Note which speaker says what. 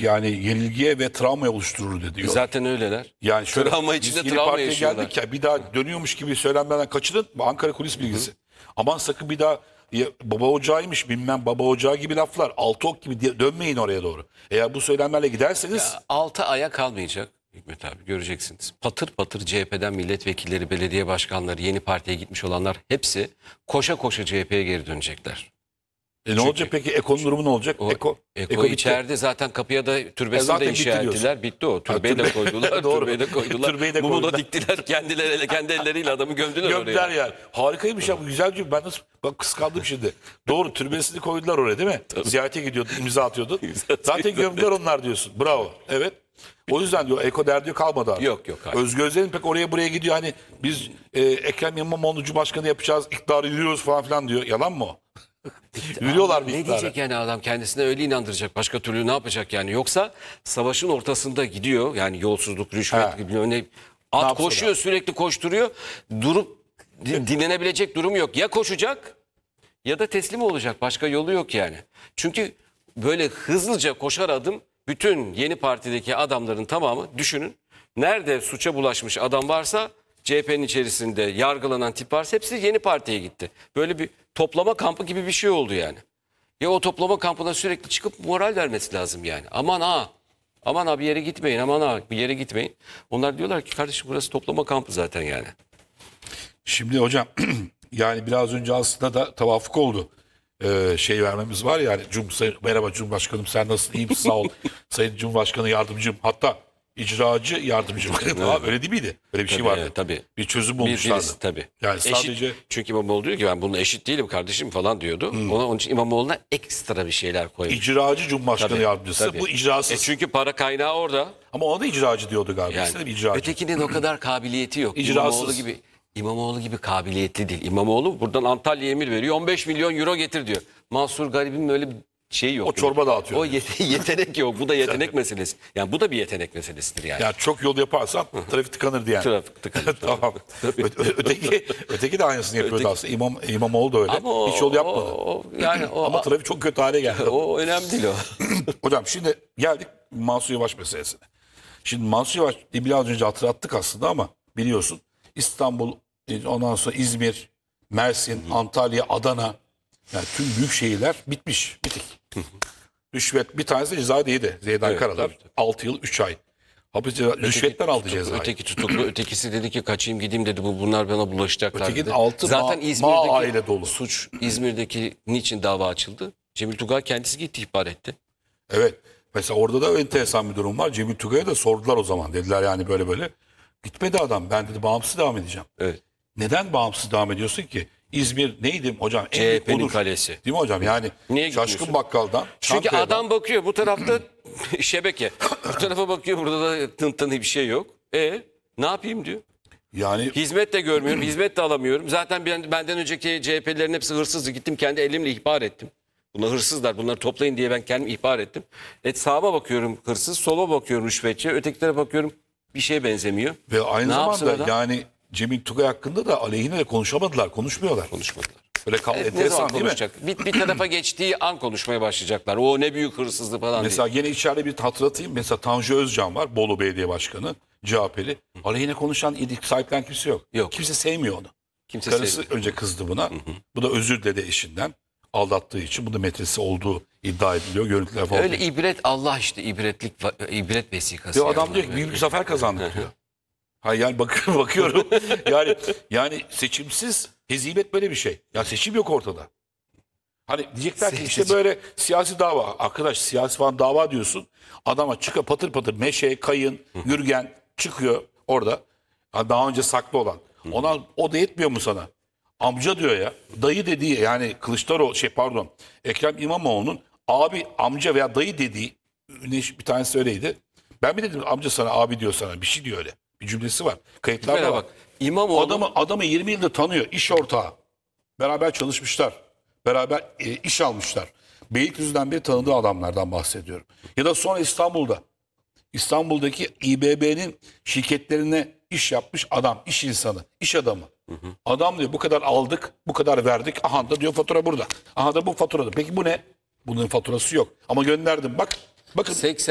Speaker 1: yani yenilgiye ve travma oluşturur dedi.
Speaker 2: Zaten öyleler.
Speaker 1: Yani şöyle,
Speaker 2: Travma
Speaker 1: biz
Speaker 2: içinde
Speaker 1: yeni
Speaker 2: travma
Speaker 1: partiye
Speaker 2: yaşıyorlar.
Speaker 1: geldik ya, bir daha dönüyormuş gibi söylenmeden kaçının. Bu Ankara kulis bilgisi. Aman sakın bir daha baba ocağıymış bilmem baba ocağı gibi laflar, altı ok gibi dönmeyin oraya doğru. Eğer bu söylemlerle giderseniz
Speaker 2: 6 aya kalmayacak Hikmet abi, göreceksiniz. Patır patır CHP'den milletvekilleri, belediye başkanları, yeni partiye gitmiş olanlar hepsi koşa koşa CHP'ye geri dönecekler.
Speaker 1: ne olacak peki? Eko'nun durumu ne olacak?
Speaker 2: Eko
Speaker 1: bitti.
Speaker 2: içeride zaten, kapıya da türbesini
Speaker 1: zaten
Speaker 2: de
Speaker 1: bitti
Speaker 2: inşa
Speaker 1: diyorsun.
Speaker 2: ettiler. Bitti o. Türbeyi de koydular.
Speaker 1: Doğru.
Speaker 2: Türbeyi de koydular.
Speaker 1: Türbeyi de
Speaker 2: Mumu da
Speaker 1: koydular.
Speaker 2: diktiler. Kendi elleriyle adamı gömdüler
Speaker 1: Gömdüler
Speaker 2: oraya.
Speaker 1: yani. Harikaymış ya, bu güzel cümle. Ben nasıl bak kıskandım şimdi. Doğru, türbesini koydular oraya değil mi? Ziyarete gidiyordun, imza atıyordun. Zaten gömdüler onlar diyorsun. Bravo. Evet. O yüzden diyor Eko derdi kalmadı artık.
Speaker 2: Yok, hayır.
Speaker 1: Özgür Özel'in pek oraya buraya gidiyor. Hani biz Ekrem İmamoğlu Cumhurbaşkanı yapacağız, iktidarı yürüyoruz falan filan diyor. Yalan mı o? Yürüyorlar bir
Speaker 2: Ne
Speaker 1: iktidara.
Speaker 2: diyecek yani adam, kendisine öyle inandıracak. Başka türlü ne yapacak yani? Yoksa savaşın ortasında gidiyor. Yani yolsuzluk, rüşvet gibi ne at
Speaker 1: yapsa
Speaker 2: koşuyor, sürekli koşturuyor. Durup dinlenebilecek durum yok. Ya koşacak ya da teslim olacak. Başka yolu yok yani. Çünkü böyle hızlıca koşar adım, bütün yeni partideki adamların tamamı, düşünün. Nerede suça bulaşmış adam varsa, CHP'nin içerisinde yargılanan tip varsa, hepsi yeni partiye gitti. Böyle bir toplama kampı gibi bir şey oldu yani. Ya o toplama kampına sürekli çıkıp moral vermesi lazım yani. Aman ha, aman ha bir yere gitmeyin, aman ha bir yere gitmeyin. Onlar diyorlar ki kardeşim burası toplama kampı zaten yani.
Speaker 1: Şimdi hocam yani biraz önce aslında da tevafuk oldu. Şey vermemiz var yani merhaba Cumhurbaşkanım, sen nasılsın, iyi misin, sağ ol. Sayın Cumhurbaşkanı yardımcım, hatta icracı yardımcım. Öyle değil miydi? Öyle bir şey vardı.
Speaker 2: Tabii.
Speaker 1: Bir çözüm bulmuşlardı.
Speaker 2: Tabii.
Speaker 1: Yani sadece
Speaker 2: Eşit, çünkü İmamoğlu diyor ki ben bununla eşit değilim kardeşim falan diyordu. Onun için İmamoğlu'na ekstra bir şeyler koymuş.
Speaker 1: icracı Cumhurbaşkanı
Speaker 2: Tabii,
Speaker 1: yardımcısı.
Speaker 2: tabii.
Speaker 1: Bu icrasız.
Speaker 2: Çünkü para kaynağı orada.
Speaker 1: Ama ona da icracı diyordu galiba.
Speaker 2: Yani,
Speaker 1: İstedim icracı.
Speaker 2: ötekinin o kadar kabiliyeti yok.
Speaker 1: İcrasız.
Speaker 2: İmamoğlu gibi kabiliyetli değil. İmamoğlu buradan Antalya'ya emir veriyor. 15 milyon euro getir diyor. Mansur Garib'in öyle bir şeyi yok.
Speaker 1: O çorba dağıtıyor.
Speaker 2: O yetenek yok. Bu da yetenek meselesi. Yani bu da bir yetenek meselesidir yani.
Speaker 1: Yani çok yol yaparsan trafik tıkanır yani.
Speaker 2: Trafik tıkanır.
Speaker 1: Tamam. Öteki de aynısını yapıyordu aslında. İmamoğlu da öyle.
Speaker 2: Ama
Speaker 1: hiç yol yapmadı.
Speaker 2: Yani
Speaker 1: Ama trafik çok kötü hale geldi.
Speaker 2: o önemli değil o.
Speaker 1: Hocam şimdi geldik Mansur Yavaş meselesine. Şimdi Mansur Yavaş biraz önce hatırlattık aslında ama biliyorsun İstanbul, ondan sonra İzmir, Mersin, Antalya, Adana, yani tüm büyük şehirler bitmiş. Bitik. Rüşvet, bir tanesi de ceza yedi. Zeydan
Speaker 2: Evet,
Speaker 1: Karalar
Speaker 2: tabii.
Speaker 1: 6 yıl 3 ay. Hapis rüşvetten aldı cezayı.
Speaker 2: Öteki tutuklu. Ötekisi dedi ki kaçayım gideyim dedi. Bunlar bana bulaşacaklar
Speaker 1: Ötekinin
Speaker 2: dedi.
Speaker 1: altı
Speaker 2: Zaten
Speaker 1: ma aile dolu.
Speaker 2: suç, İzmir'deki niçin dava açıldı? Cemil Tugay kendisi gitti, ihbar etti.
Speaker 1: Evet. Mesela orada da enteresan bir durum var. Cemil Tugay'a da sordular o zaman. Dediler yani böyle böyle. Gitmedi adam. Ben dedi bağımsız devam edeceğim.
Speaker 2: Evet.
Speaker 1: Neden bağımsız devam ediyorsun ki? İzmir neydi hocam? En büyük
Speaker 2: CHP'nin
Speaker 1: onur.
Speaker 2: kalesi.
Speaker 1: Değil mi hocam? Yani
Speaker 2: Niye
Speaker 1: Şaşkın
Speaker 2: gitmiyorsun?
Speaker 1: Bakkal'dan.
Speaker 2: Çünkü
Speaker 1: Çankaya'dan-
Speaker 2: adam bakıyor bu tarafta şebeke. Bu tarafa bakıyor, burada da tın bir şey yok. Ne yapayım diyor.
Speaker 1: Yani
Speaker 2: Hizmet de görmüyorum, hizmet de alamıyorum. Zaten benden önceki CHP'lilerin hepsi hırsızdı. Gittim kendi elimle ihbar ettim. Bunlar hırsızlar, bunları toplayın diye ben kendim ihbar ettim. Sağıma bakıyorum hırsız, sola bakıyorum rüşvetçi, ötekilere bakıyorum bir şeye benzemiyor.
Speaker 1: ve aynı
Speaker 2: Ne yapsın
Speaker 1: zamanda
Speaker 2: adam?
Speaker 1: yani Cemil Tugay hakkında da aleyhine de konuşamadılar. Konuşmuyorlar.
Speaker 2: Konuşmadılar.
Speaker 1: Böyle
Speaker 2: Ne zaman
Speaker 1: enteresan değil mi?
Speaker 2: konuşacak? Bir tarafa geçtiği an konuşmaya başlayacaklar. O ne büyük hırsızlığı falan
Speaker 1: Mesela gene içeride bir hatırlatayım. Mesela Tanju Özcan var. Bolu Belediye Başkanı. CHP'li. Aleyhine konuşan, sahiplen kimse yok.
Speaker 2: Yok.
Speaker 1: Kimse sevmiyor onu.
Speaker 2: Kimse
Speaker 1: Karısı
Speaker 2: sevmiyor.
Speaker 1: önce kızdı buna. Bu da özür diledi eşinden. Aldattığı için. Bu da metresi olduğu iddia ediliyor. Görüntüler falan.
Speaker 2: Öyle ibret, Allah işte ibret vesikası.
Speaker 1: Diyor,
Speaker 2: yani
Speaker 1: adam
Speaker 2: bunlar
Speaker 1: diyor ki
Speaker 2: böyle.
Speaker 1: büyük bir zafer kazandık diyor. Ha yani bakıyorum. yani seçimsiz hezimet böyle bir şey. Ya seçim yok ortada. Hani diyecekler ki işte böyle siyasi dava. Arkadaş siyasi falan dava diyorsun. Adama çıkıyor patır patır meşe, kayın, gürgen çıkıyor orada. Ha, daha önce saklı olan. Ona o da yetmiyor mu sana? Amca diyor ya. Dayı dediği yani Kılıçdaroğlu Ekrem İmamoğlu'nun abi, amca veya dayı dediği bir tanesi öyleydi. Ben mi dedim amca sana, abi diyor sana, bir şey diyor öyle. Bir cümlesi var. Kayıtlarda
Speaker 2: Böyle
Speaker 1: var.
Speaker 2: bak, İmamoğlu
Speaker 1: Adamı 20 yıldır tanıyor. İş ortağı. Beraber çalışmışlar. Beraber iş almışlar. Beylikdüzü'nden beri tanıdığı adamlardan bahsediyorum. Ya da sonra İstanbul'daki İBB'nin şirketlerine iş yapmış adam, iş insanı, iş adamı. Adam diyor bu kadar aldık, bu kadar verdik. Aha da diyor fatura burada. Aha da bu faturada. Peki bu ne? Bunun faturası yok. Ama gönderdim bak. Bakın